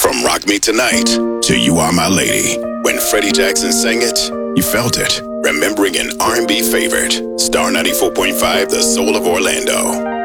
From Rock Me Tonight to You Are My Lady. When Freddie Jackson sang it, you felt it. Remembering an R&B favorite. Star 94.5, the soul of Orlando.